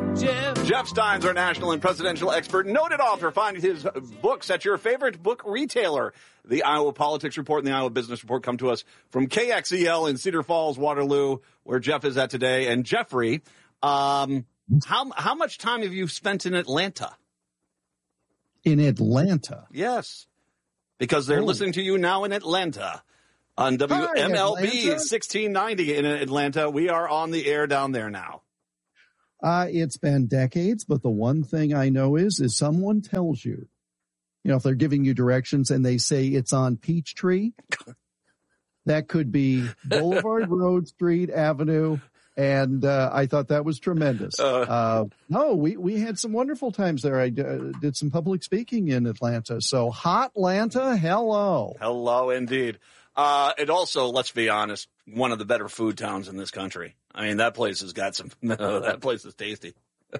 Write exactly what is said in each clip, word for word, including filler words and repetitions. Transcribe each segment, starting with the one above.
Jeff. Jeff Stein's our national and presidential expert, noted author. Find his books at your favorite book retailer. The Iowa Politics Report and the Iowa Business Report come to us from K X E L in Cedar Falls, Waterloo, where Jeff is at today. And Jeffrey, um, how how much time have you spent in Atlanta? In Atlanta? Yes, because they're oh. listening to you now in Atlanta on W M L B sixteen ninety in Atlanta. We are on the air down there now. Uh, it's been decades, but the one thing I know is, is someone tells you, you know, if they're giving you directions and they say it's on Peachtree, that could be Boulevard Road, Street, Avenue. And uh, I thought that was tremendous. Uh, uh, no, we, we had some wonderful times there. I uh, did some public speaking in Atlanta. So hot Atlanta, hello. Hello, indeed. Uh, and also, let's be honest, one of the better food towns in this country. I mean, that place has got some, that place is tasty.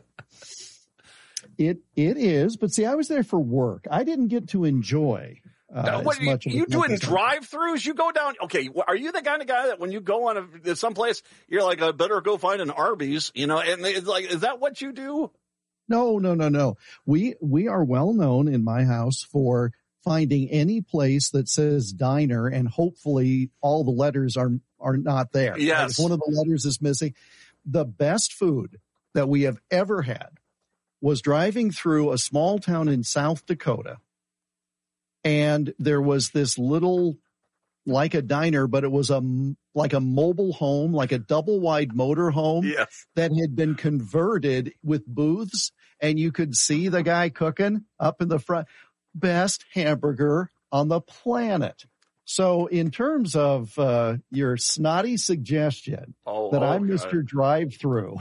it It is. But see, I was there for work. I didn't get to enjoy uh, now, what, as much you, of you it. doing drive-thrus? You go down, okay, are you the kind of guy that when you go on a, someplace, you're like, I better go find an Arby's, you know, and it's like, is that what you do? No, no, no, no. We, we are well known in my house for finding any place that says diner, and hopefully all the letters are are not there. Yes. Like if one of the letters is missing. The best food that we have ever had was driving through a small town in South Dakota, and there was this little, like a diner, but it was a like a mobile home, like a double wide motor home yes. that had been converted with booths, and you could see the guy cooking up in the front. Best hamburger on the planet. So in terms of uh, your snotty suggestion oh, that oh, I'm Mister Drive-Through.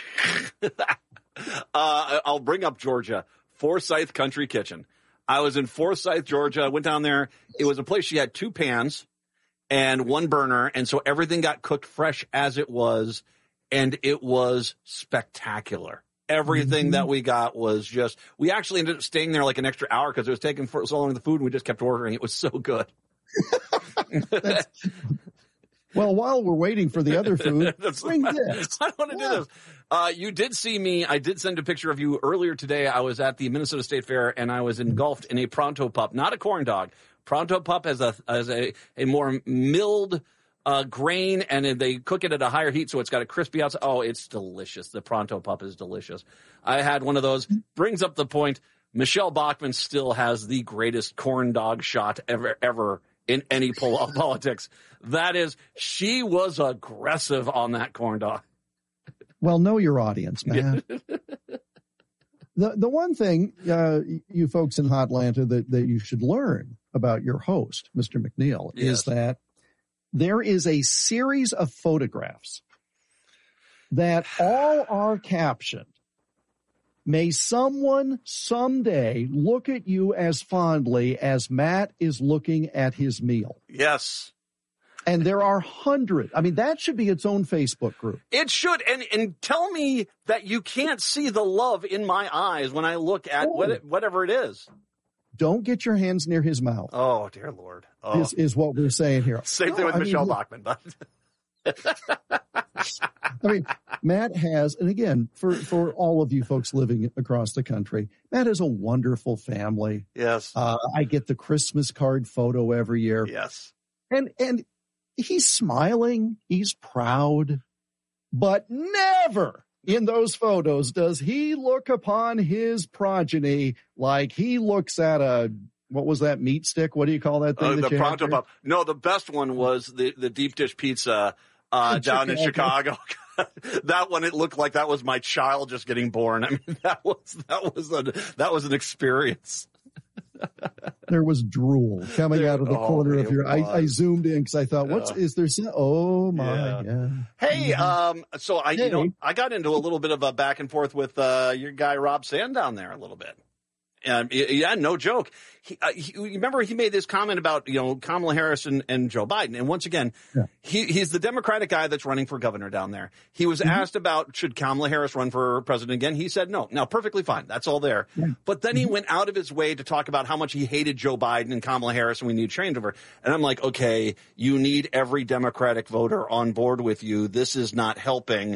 uh, I'll bring up Georgia, Forsyth Country Kitchen. I was in Forsyth, Georgia. I went down there. It was a place she had two pans and one burner, and so everything got cooked fresh as it was, and it was spectacular. Everything mm-hmm. that we got was just, we actually ended up staying there like an extra hour because it was taking for so long the food, and we just kept ordering. It was so good. Well, while we're waiting for the other food, bring this. I want to yeah. do this. Uh, you did see me. I did send a picture of you earlier today. I was at the Minnesota State Fair, and I was engulfed in a Pronto Pup, not a corn dog. Pronto Pup has a, has a, a more milled Uh, grain, and they cook it at a higher heat, so it's got a crispy outside. Oh, it's delicious. The Pronto Pup is delicious. I had one of those. Brings up the point, Michelle Bachmann still has the greatest corn dog shot ever, ever in any pol- politics. That is, she was aggressive on that corn dog. Well, know your audience, man. the the one thing, uh, you folks in Hotlanta, that, that you should learn about your host, Mister McNeil, yes. is that there is a series of photographs that all are captioned, "May someone someday look at you as fondly as Matt is looking at his meal." Yes. And there are hundreds. I mean, that should be its own Facebook group. It should. And and tell me that you can't see the love in my eyes when I look at oh. what it, whatever it is. Don't get your hands near his mouth. Oh, dear Lord. Oh. Is, is what we're saying here. Same no, thing with I Michelle mean, Bachmann. But I mean, Matt has, and again, for, for all of you folks living across the country, Matt has a wonderful family. Yes. Uh, I get the Christmas card photo every year. Yes. And, and he's smiling. He's proud. But never in those photos does he look upon his progeny like he looks at a, what was that, meat stick? What do you call that thing? Uh, that the Pronto Pup. No, the best one was the, the deep dish pizza uh, down in Chicago. That one, it looked like that was my child just getting born. I mean, that was that was a that was an experience. There was drool coming there, out of the oh, corner of your. I, I zoomed in because I thought, "What's yeah. is there?" Some, oh my! Yeah. Yeah. Hey, um, so I, hey. you know, I got into a little bit of a back and forth with uh, your guy Rob Sandown there a little bit. And yeah, no joke. He, uh, he, remember he made this comment about, you know, Kamala Harris and, and Joe Biden. And once again, yeah. he, he's the Democratic guy that's running for governor down there. He was mm-hmm. asked about, should Kamala Harris run for president again? He said no. Now, perfectly fine. That's all there. Yeah. But then mm-hmm. he went out of his way to talk about how much he hated Joe Biden and Kamala Harris and we need changeover. And I'm like, okay, you need every Democratic voter on board with you. This is not helping.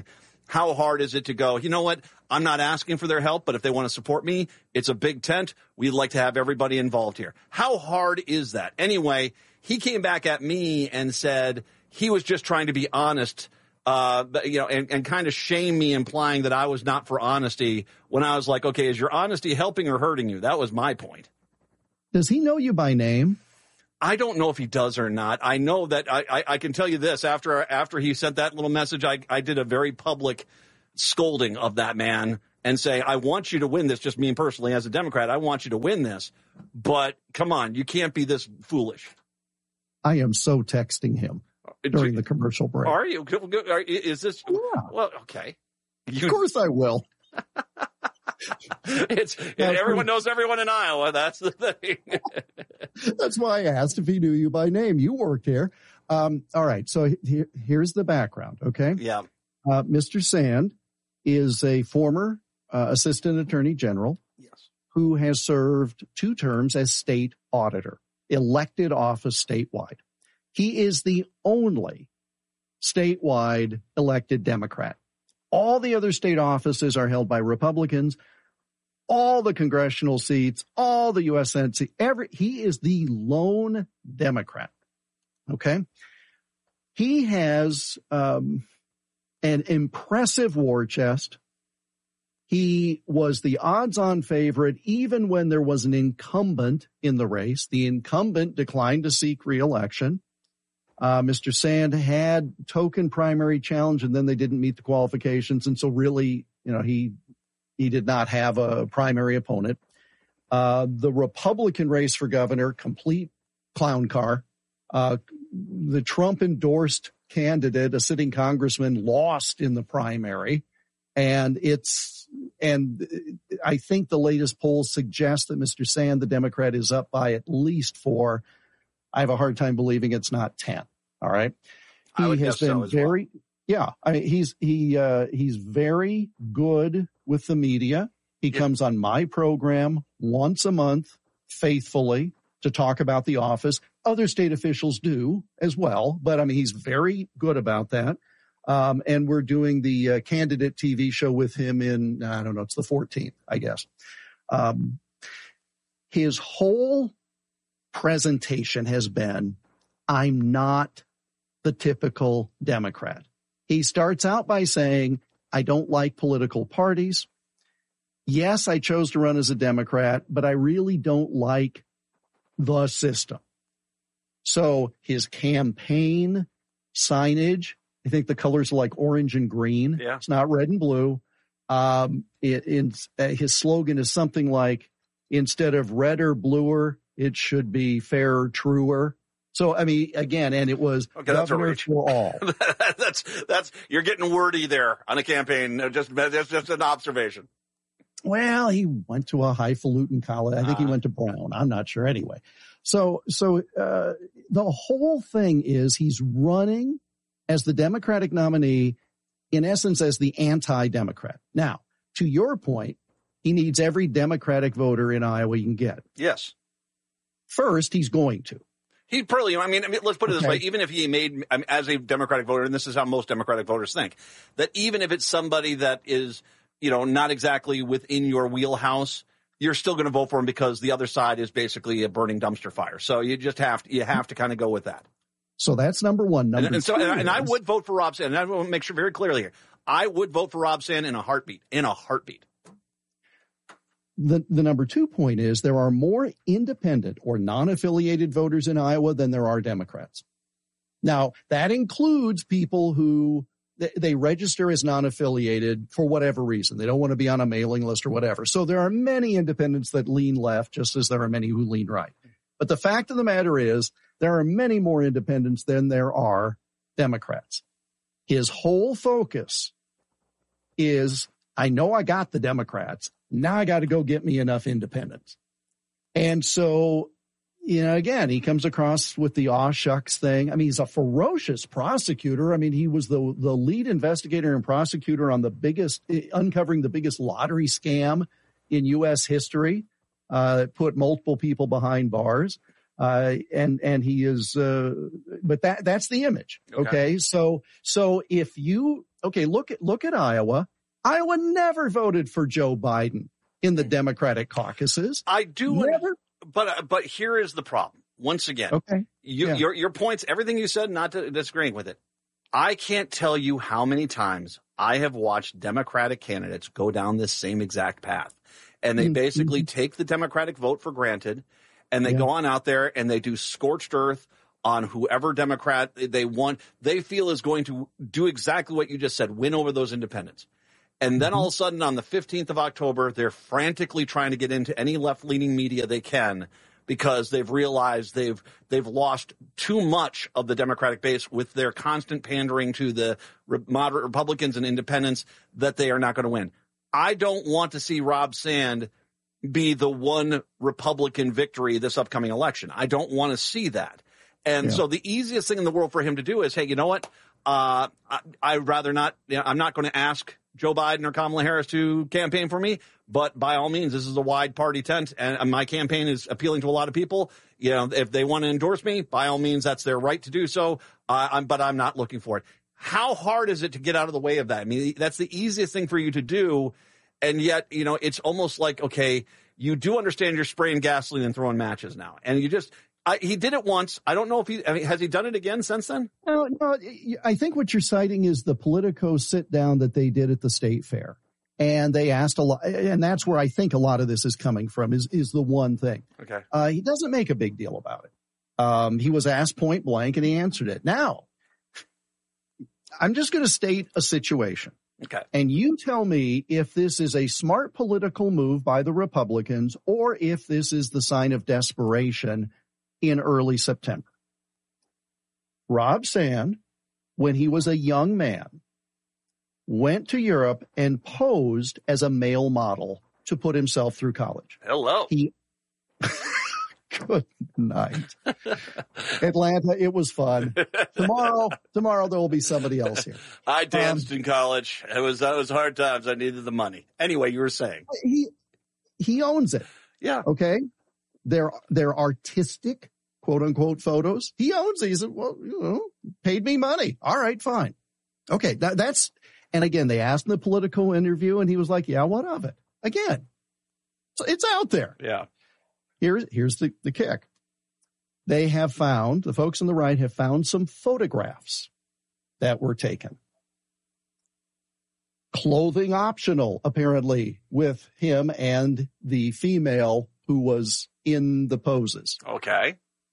How hard is it to go, you know what, I'm not asking for their help, but if they want to support me, it's a big tent. We'd like to have everybody involved here. How hard is that? Anyway, he came back at me and said he was just trying to be honest, uh, you know, and, and kind of shame me, implying that I was not for honesty, when I was like, okay, is your honesty helping or hurting you? That was my point. Does he know you by name? I don't know if he does or not. I know that I, I, I can tell you this. After after he sent that little message, I, I did a very public scolding of that man and say, I want you to win this, just me personally as a Democrat. I want you to win this. But come on, you can't be this foolish. I am so texting him during the commercial break. Are you? Is this? Yeah. Well, okay. You, of course I will. It's everyone knows everyone in Iowa. That's the thing. That's why I asked if he knew you by name. You worked here. Um, all right. So here, here's the background. Okay. Yeah. Uh, Mister Sand is a former uh, assistant attorney general. Yes. Who has served two terms as state auditor, elected office statewide. He is the only statewide elected Democrat. All the other state offices are held by Republicans. All the congressional seats, all the U S Senate seats, every, he is the lone Democrat. Okay. He has um, an impressive war chest. He was the odds-on favorite even when there was an incumbent in the race. The incumbent declined to seek re-election. Uh, Mister Sand had token primary challenge, and then they didn't meet the qualifications. And so really, you know, he he did not have a primary opponent. Uh, the Republican race for governor, complete clown car. Uh, the Trump-endorsed candidate, a sitting congressman, lost in the primary. And it's, and I think the latest polls suggest that Mister Sand, the Democrat, is up by at least four. I have a hard time believing it's not ten. All right. He I would has guess been so as very, well. yeah. I mean, he's, he, uh, he's very good with the media. He Yeah. comes on my program once a month faithfully to talk about the office. Other state officials do as well, but I mean, he's very good about that. Um, and we're doing the uh, candidate T V show with him in, I don't know, it's the fourteenth, I guess. Um, his whole presentation has been, I'm not the typical Democrat. He starts out by saying, I don't like political parties. Yes, I chose to run as a Democrat, but I really don't like the system. So his campaign signage, I think the colors are like orange and green. Yeah. It's not red and blue. Um, it, it, uh, his slogan is something like, instead of redder, bluer, it should be fairer, truer. So, I mean, again, and it was okay, that's governor for all. that's, that's, you're getting wordy there on a campaign. Just, that's just an observation. Well, he went to a highfalutin college. I think uh, he went to Brown. I'm not sure anyway. So, so, uh, the whole thing is he's running as the Democratic nominee, in essence, as the anti-Democrat. Now, to your point, he needs every Democratic voter in Iowa he can get. Yes. First, he's going to. He probably, I mean, I mean, let's put it okay. this way. Even if he made, I mean, as a Democratic voter, and this is how most Democratic voters think, that even if it's somebody that is, you know, not exactly within your wheelhouse, you're still going to vote for him because the other side is basically a burning dumpster fire. So you just have to, you have to kind of go with that. So that's number one. Number and, and so, two and, and I is, would vote for Rob Sand. And I want to make sure very clearly here. I would vote for Rob Sand in a heartbeat, in a heartbeat. The, the number two point is there are more independent or non-affiliated voters in Iowa than there are Democrats. Now, that includes people who they, they register as non-affiliated for whatever reason. They don't want to be on a mailing list or whatever. So there are many independents that lean left, just as there are many who lean right. But the fact of the matter is there are many more independents than there are Democrats. His whole focus is, I know I got the Democrats. Now I got to go get me enough independents. And so, you know, again, he comes across with the aw shucks thing. I mean, he's a ferocious prosecutor. I mean, he was the, the lead investigator and prosecutor on the biggest, uncovering the biggest lottery scam in U S history, uh, put multiple people behind bars. Uh, and, and he is, uh, but that, that's the image. Okay. okay. So, so if you, okay, look at, look at Iowa. Iowa never voted for Joe Biden in the Democratic caucuses. I do. Never. But, but here is the problem. Once again, okay. You, yeah. your, your points, everything you said, not to, disagreeing with it. I can't tell you how many times I have watched Democratic candidates go down this same exact path. And they mm-hmm. basically take the Democratic vote for granted, and they yeah. go on out there and they do scorched earth on whoever Democrat they want, they feel is going to do exactly what you just said, win over those independents. And then mm-hmm. all of a sudden on the fifteenth of October, they're frantically trying to get into any left-leaning media they can, because they've realized they've they've lost too much of the Democratic base with their constant pandering to the moderate Republicans and independents that they are not going to win. I don't want to see Rob Sand be the one Republican victory this upcoming election. I don't want to see that. And yeah. so the easiest thing in the world for him to do is, hey, you know what? Uh, I, I'd rather not, you know, I'm not going to ask Joe Biden or Kamala Harris to campaign for me, but by all means, this is a wide party tent, and my campaign is appealing to a lot of people. You know, if they want to endorse me, by all means, that's their right to do so. Uh, I'm, but I'm not looking for it. How hard is it to get out of the way of that? I mean, that's the easiest thing for you to do. And yet, you know, it's almost like, okay, you do understand you're spraying gasoline and throwing matches now. And you just, I, he did it once. I don't know if he, I mean, has he done it again since then? No, no, I think what you're citing is the Politico sit down that they did at the state fair. And they asked a lot, and that's where I think a lot of this is coming from, is, is the one thing. Okay. Uh, he doesn't make a big deal about it. Um, he was asked point blank and he answered it. Now, I'm just going to state a situation. Okay. And you tell me if this is a smart political move by the Republicans or if this is the sign of desperation in early September. Rob Sand, when he was a young man, went to Europe and posed as a male model to put himself through college. Hello. He, good night. Atlanta, it was fun. Tomorrow, tomorrow there will be somebody else here. I danced um, in college. It was, that was hard times. I needed the money. Anyway, you were saying. He, he owns it. Yeah. Okay. They're, they're artistic, quote unquote, photos. He owns these. Well, you know, paid me money. All right, fine. Okay. That, that's, and again, they asked in the Politico interview and he was like, yeah, what of it? Again, so it's out there. Yeah. Here's, here's the, the kick. They have found, the folks on the right have found some photographs that were taken. Clothing optional, apparently, with him and the female who was in the poses. Okay.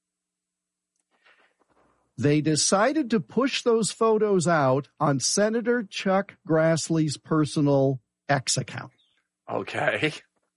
They decided to push those photos out on Senator Chuck Grassley's personal X account. Okay.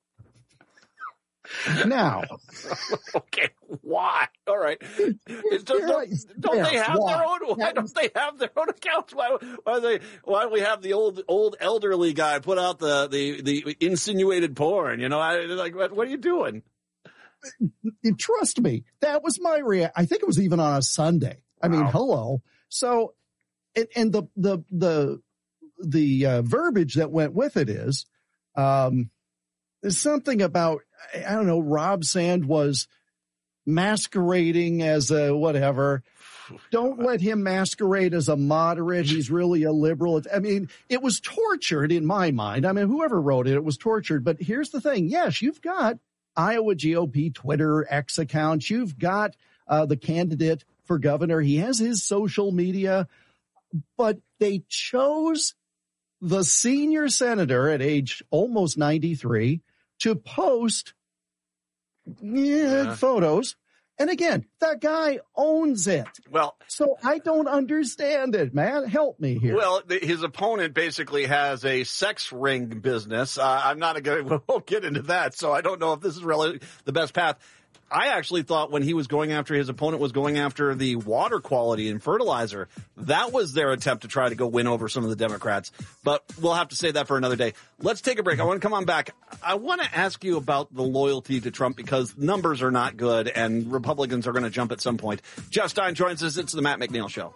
Now, okay, why? All right. It's just, don't don't yeah, they have why? their own? Why don't they have their own accounts? Why? Why they? Why do we have the old old elderly guy put out the the, the insinuated porn? You know, I like what, what are you doing? Trust me, that was my reaction. I think it was even on a Sunday. I mean, wow. Hello. So, and, and the the the the uh, verbiage that went with it is, um, there's something about, I don't know, Rob Sand was masquerading as a whatever. Don't let him masquerade as a moderate. He's really a liberal. I mean, it was tortured in my mind. I mean, whoever wrote it, it was tortured. But here's the thing. Yes, you've got Iowa G O P Twitter X accounts. You've got uh, the candidate for governor. He has his social media. But they chose the senior senator at age almost ninety-three to post yeah, yeah. photos. And again, that guy owns it. Well, so I don't understand it, man. Help me here. Well, his opponent basically has a sex ring business. Uh, I'm not going to, we'll get into that. So I don't know if this is really the best path. I actually thought when he was going after, his opponent was going after the water quality and fertilizer. That was their attempt to try to go win over some of the Democrats. But we'll have to say that for another day. Let's take a break. I want to come on back. I want to ask you about the loyalty to Trump because numbers are not good and Republicans are going to jump at some point. Jeff Stein joins us. It's the Matt McNeil Show.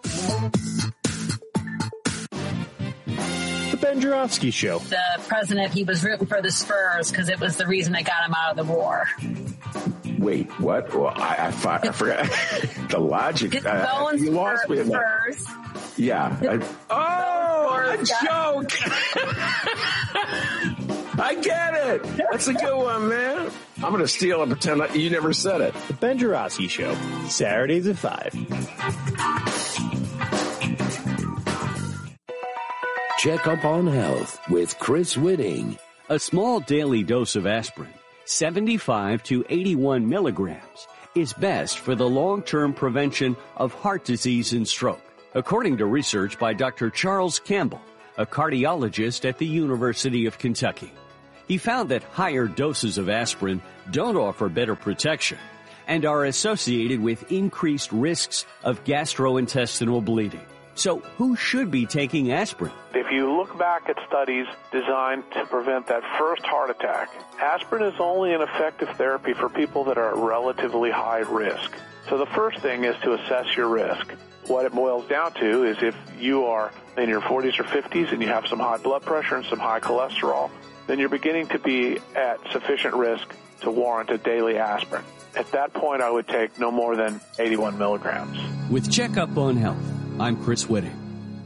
The Ben Joravsky Show. The president, he was rooting for the Spurs because it was the reason they got him out of the war. Wait, what? Well, I, I, fi- I forgot the logic. His Uh, bones you lost me. in that. first. Yeah. I, oh, a joke. I get it. That's a good one, man. I'm going to steal and pretend like you never said it. The Ben Joravsky Show, Saturdays at five. Check up on health with Chris Whitting. A small daily dose of aspirin, seventy-five to eighty-one milligrams, is best for the long-term prevention of heart disease and stroke, according to research by Doctor Charles Campbell, a cardiologist at the University of Kentucky. He found that higher doses of aspirin don't offer better protection and are associated with increased risks of gastrointestinal bleeding. So who should be taking aspirin? If you look back at studies designed to prevent that first heart attack, aspirin is only an effective therapy for people that are at relatively high risk. So the first thing is to assess your risk. What it boils down to is if you are in your forties or fifties and you have some high blood pressure and some high cholesterol, then you're beginning to be at sufficient risk to warrant a daily aspirin. At that point, I would take no more than eighty-one milligrams. With Checkup on Health, I'm Chris Whitting.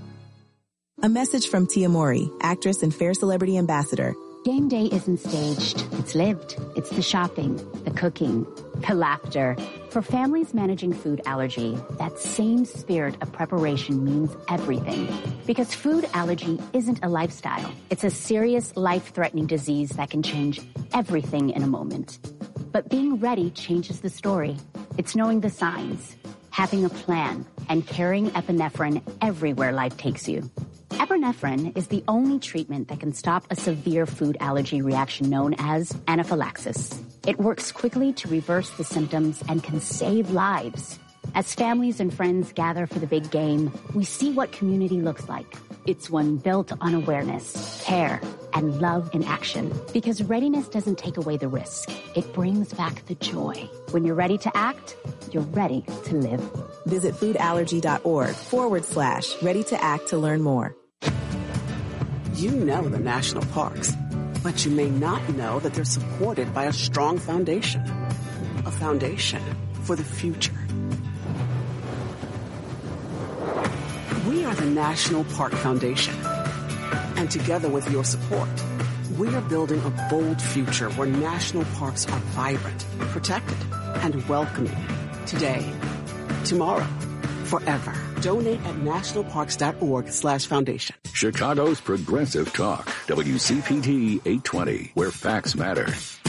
A message from Tia Mori, actress and Fair Celebrity Ambassador. Game day isn't staged. It's lived. It's the shopping, the cooking, the laughter. For families managing food allergy, that same spirit of preparation means everything. Because food allergy isn't a lifestyle. It's a serious, life-threatening disease that can change everything in a moment. But being ready changes the story. It's knowing the signs, having a plan, and carrying epinephrine everywhere life takes you. Epinephrine is the only treatment that can stop a severe food allergy reaction known as anaphylaxis. It works quickly to reverse the symptoms and can save lives. As families and friends gather for the big game, we see what community looks like. It's one built on awareness, care, and love in action. Because readiness doesn't take away the risk. It brings back the joy. When you're ready to act, you're ready to live. Visit foodallergy.org forward slash ready to act to learn more. You know the national parks, but you may not know that they're supported by a strong foundation. A foundation for the future. We are the National Park Foundation. And together with your support, we are building a bold future where national parks are vibrant, protected, and welcoming. Today, tomorrow, forever. Donate at nationalparks.org slash foundation. Chicago's Progressive Talk, W C P T eight twenty, where facts matter.